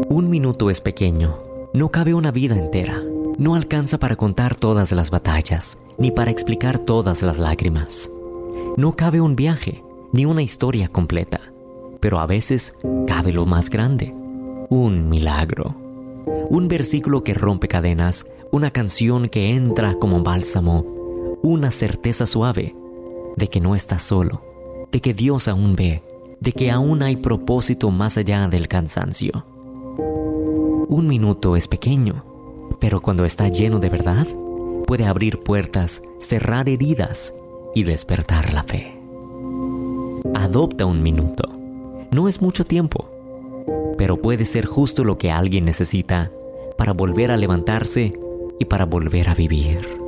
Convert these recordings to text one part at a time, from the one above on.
Un minuto es pequeño, no cabe una vida entera. No alcanza para contar todas las batallas, ni para explicar todas las lágrimas. No cabe un viaje, ni una historia completa. Pero a veces cabe lo más grande, un milagro. Un versículo que rompe cadenas, una canción que entra como bálsamo, una certeza suave de que no estás solo, de que Dios aún ve, de que aún hay propósito más allá del cansancio. Un minuto es pequeño, pero cuando está lleno de verdad, puede abrir puertas, cerrar heridas y despertar la fe. Adopta un minuto. No es mucho tiempo, pero puede ser justo lo que alguien necesita para volver a levantarse y para volver a vivir.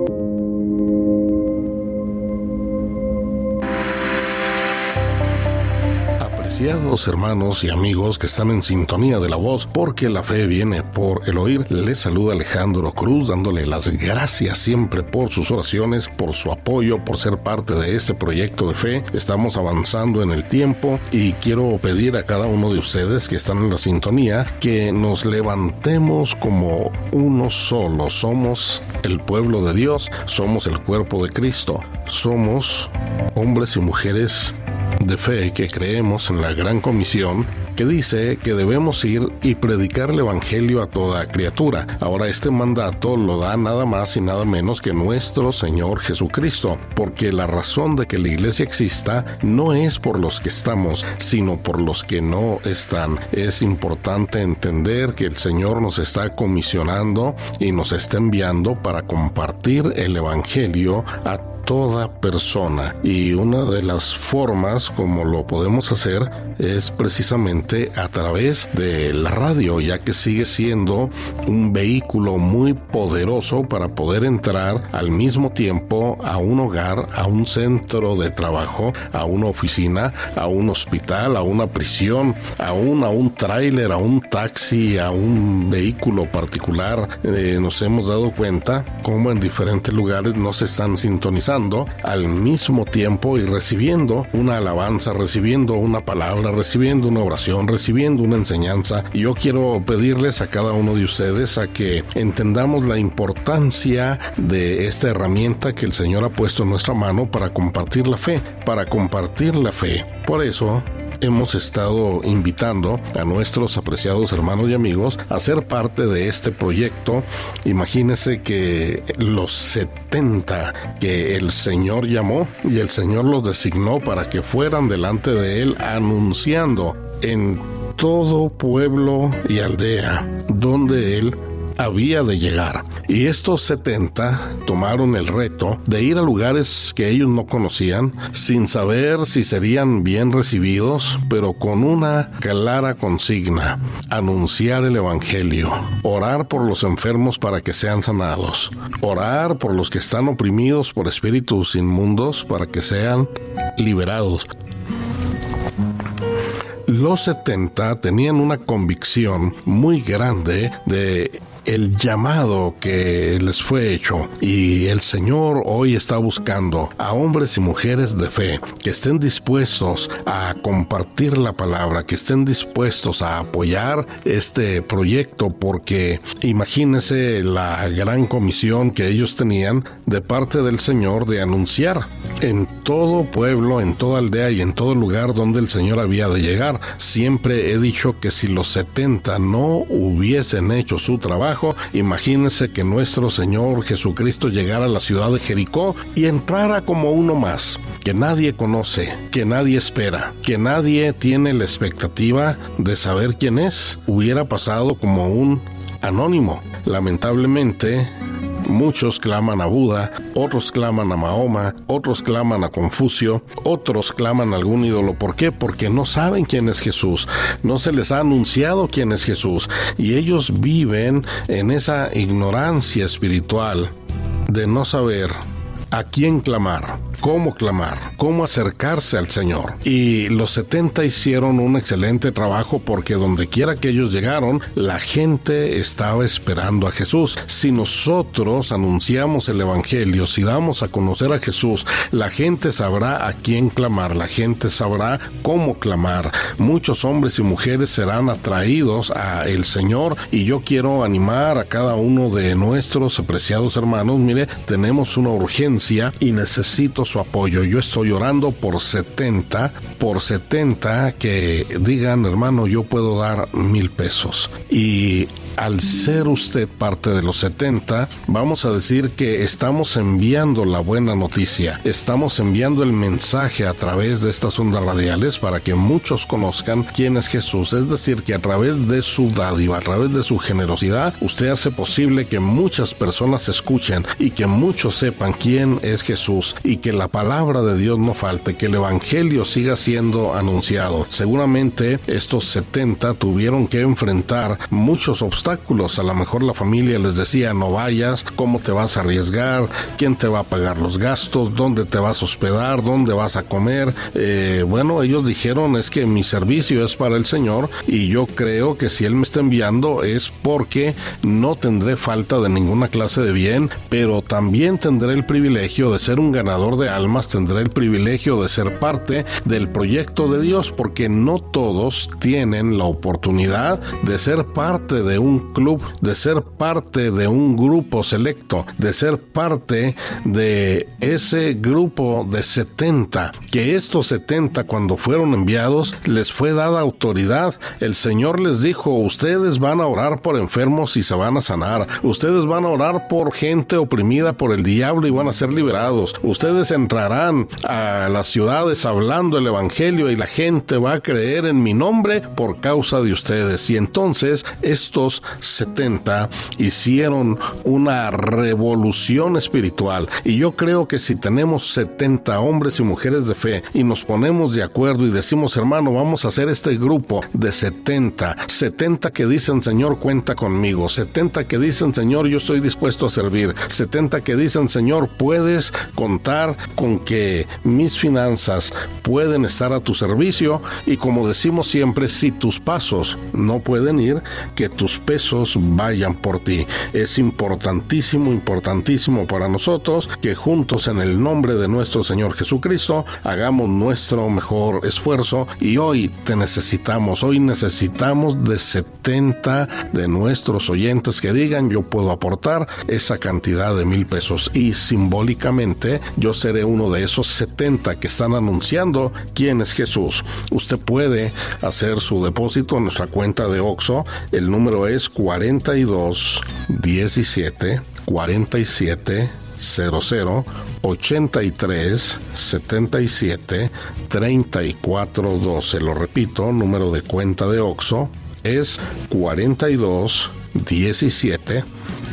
Apreciados hermanos y amigos que están en sintonía de la voz, porque la fe viene por el oír, les saluda Alejandro Cruz, dándole las gracias siempre por sus oraciones, por su apoyo, por ser parte de este proyecto de fe. Estamos avanzando en el tiempo y quiero pedir a cada uno de ustedes que están en la sintonía que nos levantemos como uno solo. Somos el pueblo de Dios, somos el cuerpo de Cristo, somos hombres y mujeres de fe que creemos en la gran comisión que dice que debemos ir y predicar el evangelio a toda criatura. Ahora este mandato lo da nada más y nada menos que nuestro Señor Jesucristo, porque la razón de que la iglesia exista no es por los que estamos, sino por los que no están. Es importante entender que el Señor nos está comisionando y nos está enviando para compartir el evangelio a toda persona, y una de las formas como lo podemos hacer es precisamente a través de la radio, ya que sigue siendo un vehículo muy poderoso para poder entrar al mismo tiempo a un hogar, a un centro de trabajo, a una oficina, a un hospital, a una prisión, aún a un tráiler, a un taxi, a un vehículo particular. Nos hemos dado cuenta cómo en diferentes lugares nos están sintonizando al mismo tiempo y recibiendo una alabanza, recibiendo una palabra, recibiendo una oración, recibiendo una enseñanza. Y yo quiero pedirles a cada uno de ustedes a que entendamos la importancia de esta herramienta que el Señor ha puesto en nuestra mano para compartir la fe, Por eso hemos estado invitando a nuestros apreciados hermanos y amigos a ser parte de este proyecto. Imagínense que los 70 que el Señor llamó y el Señor los designó para que fueran delante de Él anunciando en todo pueblo y aldea donde Él había de llegar. Y estos 70 tomaron el reto de ir a lugares que ellos no conocían, sin saber si serían bien recibidos, pero con una clara consigna: anunciar el evangelio, orar por los enfermos para que sean sanados, orar por los que están oprimidos por espíritus inmundos para que sean liberados. Los 70 tenían una convicción muy grande de el llamado que les fue hecho, y el Señor hoy está buscando a hombres y mujeres de fe que estén dispuestos a compartir la palabra, que estén dispuestos a apoyar este proyecto, porque imagínense la gran comisión que ellos tenían de parte del Señor de anunciar en todo pueblo, en toda aldea y en todo lugar donde el Señor había de llegar. Siempre he dicho que si los 70 no hubiesen hecho su trabajo, imagínense que nuestro Señor Jesucristo llegara a la ciudad de Jericó y entrara como uno más, que nadie conoce, que nadie espera, que nadie tiene la expectativa de saber quién es. Hubiera pasado como un anónimo. Lamentablemente, muchos claman a Buda, otros claman a Mahoma, otros claman a Confucio, otros claman a algún ídolo. ¿Por qué? Porque no saben quién es Jesús, no se les ha anunciado quién es Jesús, y ellos viven en esa ignorancia espiritual de no saber a quién clamar, cómo clamar, cómo acercarse al Señor. Y los 70 hicieron un excelente trabajo porque donde quiera que ellos llegaron, la gente estaba esperando a Jesús. Si nosotros anunciamos el Evangelio, si damos a conocer a Jesús, la gente sabrá a quién clamar, la gente sabrá cómo clamar. Muchos hombres y mujeres serán atraídos a el Señor, y yo quiero animar a cada uno de nuestros apreciados hermanos. Mire, tenemos una urgencia y necesito su apoyo. Yo estoy orando por 70 que digan: hermano, yo puedo dar 1,000 pesos. Y al ser usted parte de los 70, vamos a decir que estamos enviando la buena noticia, estamos enviando el mensaje a través de estas ondas radiales para que muchos conozcan quién es Jesús. Es decir, que a través de su dádiva, a través de su generosidad, usted hace posible que muchas personas escuchen y que muchos sepan quién es Jesús, y que la palabra de Dios no falte, que el Evangelio siga siendo anunciado. Seguramente estos 70 tuvieron que enfrentar muchos obstáculos. A lo mejor la familia les decía: no vayas, ¿cómo te vas a arriesgar? ¿Quién te va a pagar los gastos? ¿Dónde te vas a hospedar? ¿Dónde vas a comer? Bueno, ellos dijeron: es que mi servicio es para el Señor, y yo creo que si Él me está enviando es porque no tendré falta de ninguna clase de bien, pero también tendré el privilegio de ser un ganador de almas, tendré el privilegio de ser parte del proyecto de Dios, porque no todos tienen la oportunidad de ser parte de un club, de ser parte de un grupo selecto, de ser parte de ese grupo de 70, que estos 70, cuando fueron enviados, les fue dada autoridad. El Señor les dijo: ustedes van a orar por enfermos y se van a sanar, ustedes van a orar por gente oprimida por el diablo y van a ser liberados, ustedes entrarán a las ciudades hablando el Evangelio y la gente va a creer en mi nombre por causa de ustedes. Y entonces estos 70 hicieron una revolución espiritual, y yo creo que si tenemos 70 hombres y mujeres de fe y nos ponemos de acuerdo y decimos: hermano, vamos a hacer este grupo de 70 que dicen: Señor, cuenta conmigo, 70 que dicen: Señor, yo estoy dispuesto a servir, 70 que dicen: Señor, puedes contar con que mis finanzas pueden estar a tu servicio, y como decimos siempre, si tus pasos no pueden ir, que tus pesos vayan por ti. Es importantísimo para nosotros que juntos, en el nombre de nuestro Señor Jesucristo, hagamos nuestro mejor esfuerzo. Y hoy te necesitamos, hoy necesitamos de 70 de nuestros oyentes que digan: yo puedo aportar esa cantidad de 1,000 pesos, y simbólicamente yo seré uno de esos 70 que están anunciando quién es Jesús. Usted puede hacer su depósito en nuestra cuenta de Oxxo. El número es 42 17 47 00 83 77 34 12. Lo repito, número de cuenta de Oxxo es 42 17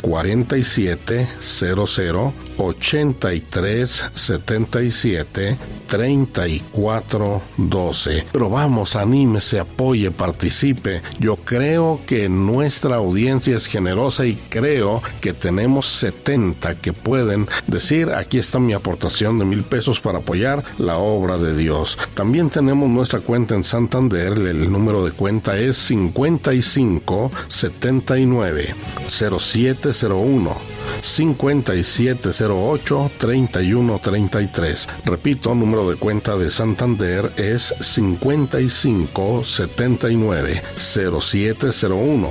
47 00 83 77 34 12. Pero vamos, anímese, apoye, participe. Yo creo que nuestra audiencia es generosa, y creo que tenemos 70 que pueden decir: aquí está mi aportación de 1,000 pesos para apoyar la obra de Dios. También tenemos nuestra cuenta en Santander. El número de cuenta es 55 79 0701 5708 3133. Repito, número de cuenta de Santander es 55 79 0701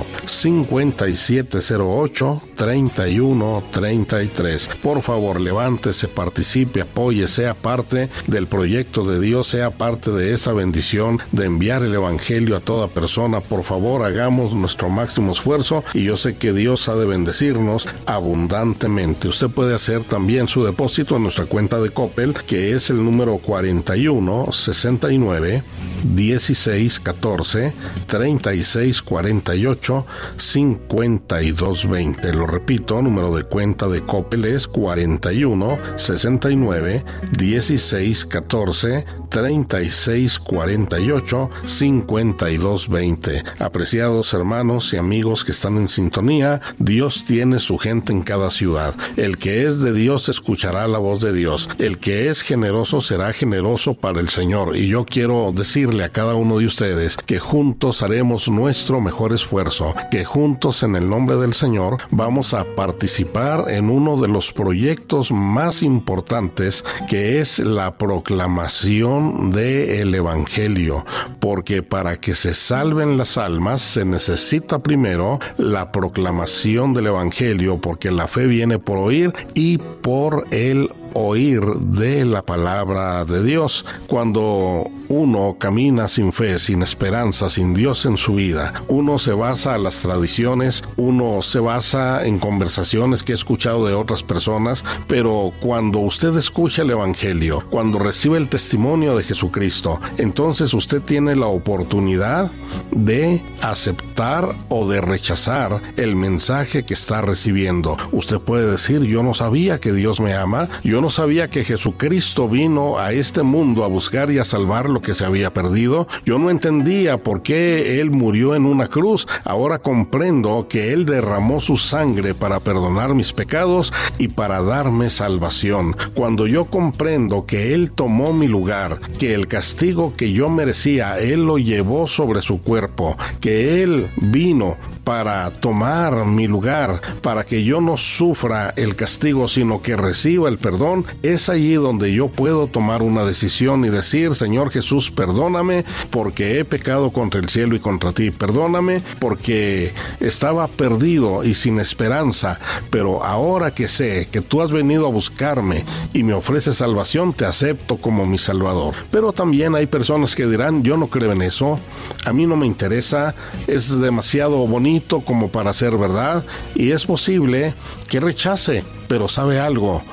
5708 3133. Por favor, levántese, participe, apoye, sea parte del proyecto de Dios, sea parte de esa bendición de enviar el Evangelio a toda persona. Por favor, hagamos nuestro máximo esfuerzo, y yo sé que Dios ha de bendecirnos abundantemente. Usted puede hacer también su depósito en nuestra cuenta de Coppel, que es el número 41 69 16 14 36 48 52 20. Lo repito, número de cuenta de Coppel es 41 69 16 14 36 48 52 20. Apreciados hermanos y amigos que están en sintonía, Dios tiene su gente en cada cada ciudad. El que es de Dios escuchará la voz de Dios. El que es generoso será generoso para el Señor. Y yo quiero decirle a cada uno de ustedes que juntos haremos nuestro mejor esfuerzo, que juntos en el nombre del Señor vamos a participar en uno de los proyectos más importantes, que es la proclamación del Evangelio, porque para que se salven las almas se necesita primero la proclamación del Evangelio, porque la fe viene por oír y por el oír de la palabra de Dios. Cuando uno camina sin fe, sin esperanza, sin Dios en su vida, uno se basa en las tradiciones, uno se basa en conversaciones que he escuchado de otras personas, pero cuando usted escucha el Evangelio, cuando recibe el testimonio de Jesucristo, entonces usted tiene la oportunidad de aceptar o de rechazar el mensaje que está recibiendo. Usted puede decir: yo no sabía que Dios me ama, yo no sabía que Jesucristo vino a este mundo a buscar y a salvar lo que se había perdido, yo no entendía por qué Él murió en una cruz, ahora comprendo que Él derramó su sangre para perdonar mis pecados y para darme salvación. Cuando yo comprendo que Él tomó mi lugar, que el castigo que yo merecía, Él lo llevó sobre su cuerpo, que Él vino para tomar mi lugar, para que yo no sufra el castigo, sino que reciba el perdón, es allí donde yo puedo tomar una decisión y decir: Señor Jesús, perdóname porque he pecado contra el cielo y contra ti, perdóname porque estaba perdido y sin esperanza, pero ahora que sé que tú has venido a buscarme y me ofreces salvación, te acepto como mi Salvador. Pero también hay personas que dirán: yo no creo en eso, a mí no me interesa, es demasiado bonito como para ser verdad, y es posible que rechace. Pero ¿sabe algo?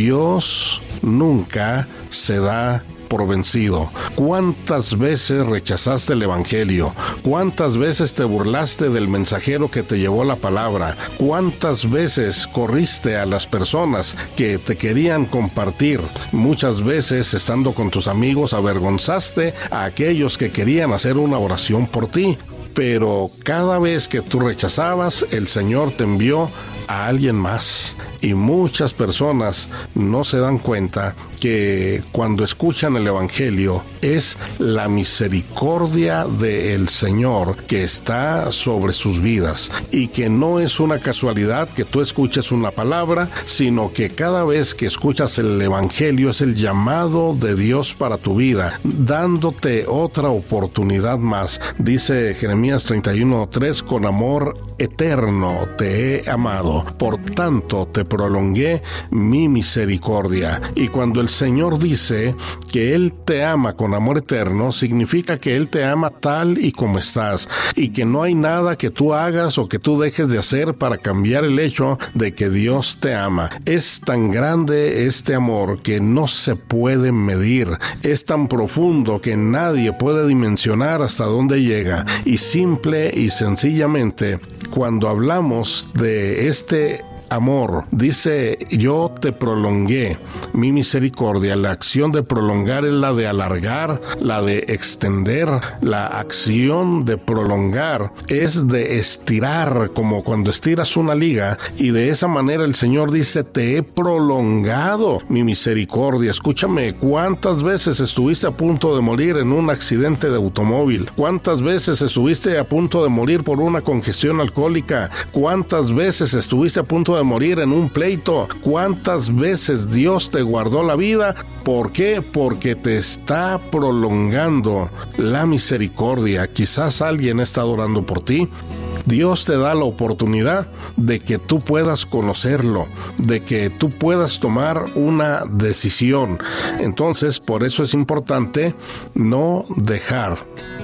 Dios nunca se da por vencido. ¿Cuántas veces rechazaste el Evangelio? ¿Cuántas veces te burlaste del mensajero que te llevó la palabra? ¿Cuántas veces corriste a las personas que te querían compartir? Muchas veces, estando con tus amigos, avergonzaste a aquellos que querían hacer una oración por ti. Pero cada vez que tú rechazabas, el Señor te envió a alguien más. Y muchas personas no se dan cuenta que cuando escuchan el Evangelio es la misericordia del Señor que está sobre sus vidas, y que no es una casualidad que tú escuches una palabra, sino que cada vez que escuchas el Evangelio es el llamado de Dios para tu vida, dándote otra oportunidad más. Dice Jeremías 31:3: con amor eterno te he amado, por tanto te prolongué mi misericordia. Y cuando el Señor dice que Él te ama con amor eterno, significa que Él te ama tal y como estás, y que no hay nada que tú hagas o que tú dejes de hacer para cambiar el hecho de que Dios te ama. Es tan grande este amor que no se puede medir, es tan profundo que nadie puede dimensionar hasta dónde llega, y simple y sencillamente, cuando hablamos de este amor, dice: yo te prolongué mi misericordia. La acción de prolongar es la de alargar, la de extender. La acción de prolongar es de estirar, como cuando estiras una liga, y de esa manera el Señor dice: te he prolongado mi misericordia. Escúchame, ¿cuántas veces estuviste a punto de morir en un accidente de automóvil? ¿Cuántas veces estuviste a punto de morir por una congestión alcohólica? ¿Cuántas veces estuviste a punto de morir en un pleito? ¿Cuántas veces Dios te guardó la vida? ¿Por qué? Porque te está prolongando la misericordia. Quizás alguien está orando por ti. Dios te da la oportunidad de que tú puedas conocerlo, de que tú puedas tomar una decisión. Entonces, por eso es importante no dejar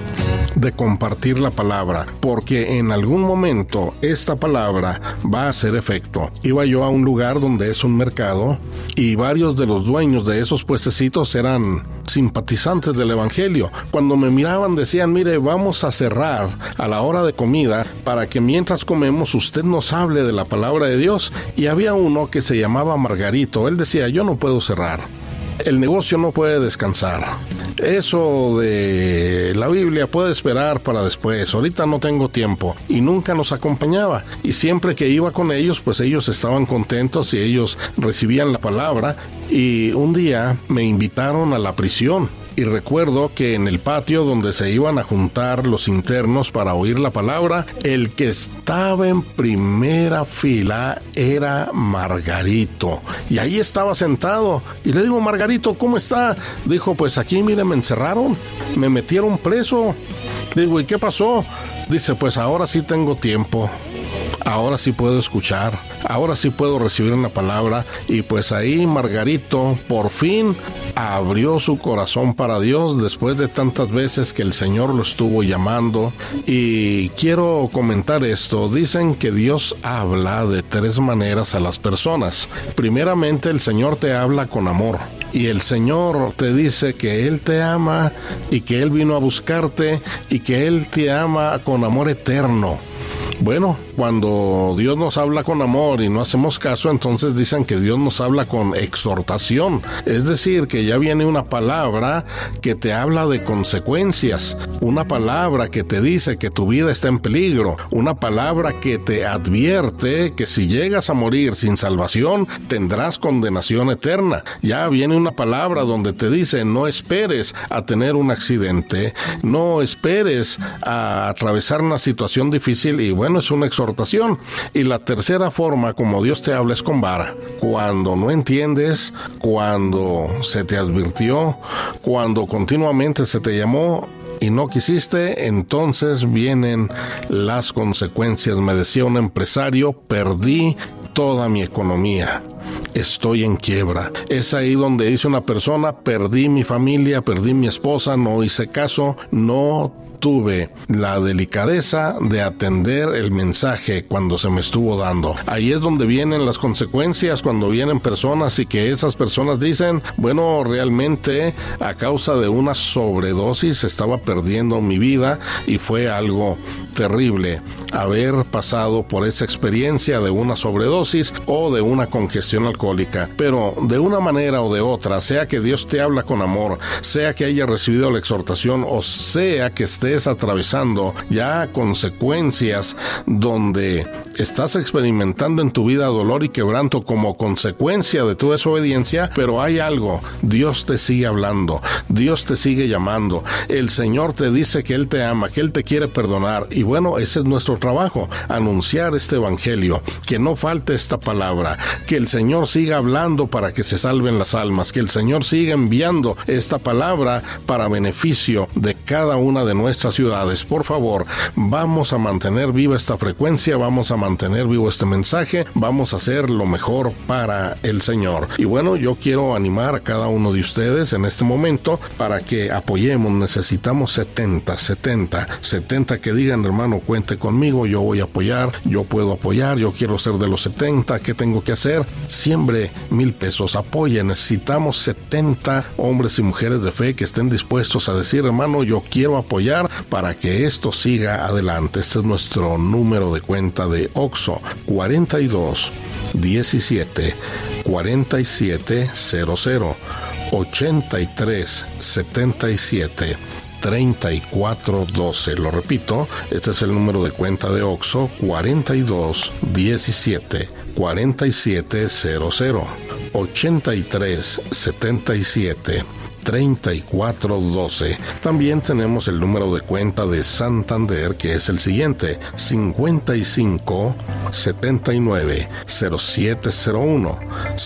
de compartir la palabra, porque en algún momento esta palabra va a hacer efecto. Iba yo a un lugar donde es un mercado, y varios de los dueños de esos puestecitos eran simpatizantes del Evangelio. Cuando me miraban decían: mire, vamos a cerrar a la hora de comida para que mientras comemos usted nos hable de la palabra de Dios. Y había uno que se llamaba Margarito. Él decía: yo no puedo cerrar, el negocio no puede descansar, eso de la Biblia puede esperar para después, ahorita no tengo tiempo. Y nunca nos acompañaba. Y siempre que iba con ellos, pues ellos estaban contentos y ellos recibían la palabra. Y un día me invitaron a la prisión. Y recuerdo que en el patio donde se iban a juntar los internos para oír la palabra, el que estaba en primera fila era Margarito. Y ahí estaba sentado. Y le digo, Margarito, ¿cómo está? Dijo, pues aquí, mire, me encerraron, me metieron preso. Le digo, ¿y qué pasó? Dice, pues ahora sí tengo tiempo. Ahora sí puedo escuchar, ahora sí puedo recibir una palabra. Y pues ahí Margarito por fin abrió su corazón para Dios después de tantas veces que el Señor lo estuvo llamando. Y quiero comentar esto. Dicen que Dios habla de 3 maneras a las personas. Primeramente, el Señor te habla con amor. Y el Señor te dice que Él te ama y que Él vino a buscarte y que Él te ama con amor eterno. Bueno, cuando Dios nos habla con amor y no hacemos caso, entonces dicen que Dios nos habla con exhortación. Es decir, que ya viene una palabra que te habla de consecuencias, una palabra que te dice que tu vida está en peligro, una palabra que te advierte que si llegas a morir sin salvación, tendrás condenación eterna. Ya viene una palabra donde te dice, no esperes a tener un accidente, no esperes a atravesar una situación difícil. Y bueno, es una exhortación. Y la tercera forma como Dios te habla es con vara. Cuando no entiendes, cuando se te advirtió, cuando continuamente se te llamó y no quisiste, entonces vienen las consecuencias. Me decía un empresario, perdí toda mi economía. Estoy en quiebra. Es ahí donde dice una persona, perdí mi familia, perdí mi esposa, no hice caso, no tuve la delicadeza de atender el mensaje cuando se me estuvo dando. Ahí es donde vienen las consecuencias, cuando vienen personas y que esas personas dicen, bueno, realmente a causa de una sobredosis estaba perdiendo mi vida y fue algo terrible haber pasado por esa experiencia de una sobredosis o de una congestión alcohólica. Pero de una manera o de otra, sea que Dios te habla con amor, sea que hayas recibido la exhortación o sea que estés atravesando ya consecuencias donde estás experimentando en tu vida dolor y quebranto como consecuencia de tu desobediencia, pero hay algo, Dios te sigue hablando, Dios te sigue llamando, el Señor te dice que Él te ama, que Él te quiere perdonar. Y bueno, ese es nuestro trabajo, anunciar este evangelio, que no falte esta palabra, que el Señor siga hablando para que se salven las almas, que el Señor siga enviando esta palabra para beneficio de cada una de nuestras ciudades. Por favor, vamos a mantener viva esta frecuencia, vamos a mantener vivo este mensaje, vamos a hacer lo mejor para el Señor. Y bueno, yo quiero animar a cada uno de ustedes en este momento para que apoyemos. Necesitamos 70 que digan, hermano, cuente conmigo, yo voy a apoyar, yo puedo apoyar, yo quiero ser de los 70, ¿qué tengo que hacer? Siembre 1,000 pesos, apoye. Necesitamos 70 hombres y mujeres de fe que estén dispuestos a decir, hermano, yo quiero apoyar para que esto siga adelante. Este es nuestro número de cuenta de OXXO, 42 17 47 00 83 77 3412. Lo repito, este es el número de cuenta de OXXO, 42 17 47 00 83 77 3412. También tenemos el número de cuenta de Santander, que es el siguiente: 55 79 0701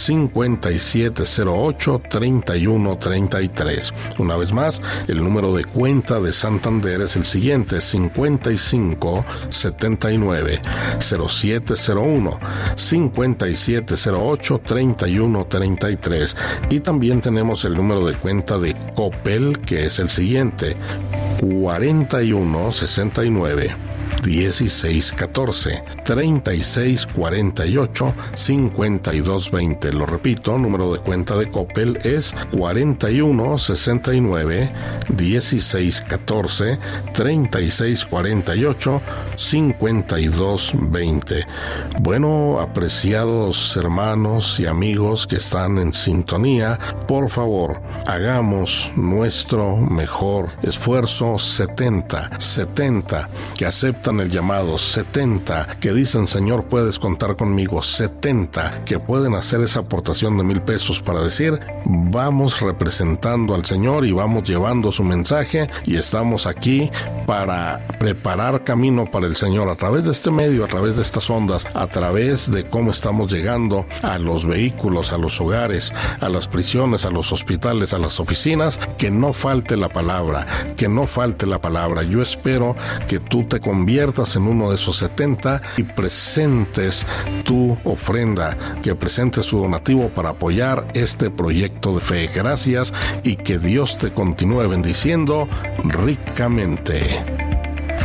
5708 3133. Una vez más, el número de cuenta de Santander es el siguiente: 55 79 0701 5708 3133. Y también tenemos el número de cuenta de Coppel, que es el siguiente: 41 69 1614 3648 5220. Lo repito, número de cuenta de Coppel es 4169 1614 3648 5220. Bueno, apreciados hermanos y amigos que están en sintonía, por favor, hagamos nuestro mejor esfuerzo. 70 que aceptan el llamado, 70 que dicen: Señor, puedes contar conmigo, 70 que pueden hacer esa aportación de $1,000 para decir: vamos representando al Señor y vamos llevando su mensaje, y estamos aquí para preparar camino para el Señor a través de este medio, a través de estas ondas, a través de cómo estamos llegando a los vehículos, a los hogares, a las prisiones, a los hospitales, a las oficinas. Que no falte la palabra, que no falte la palabra. Yo espero que tú te conviertas en uno de esos 70 y presentes tu ofrenda, que presentes tu donativo para apoyar este proyecto de fe. Gracias, y que Dios te continúe bendiciendo ricamente.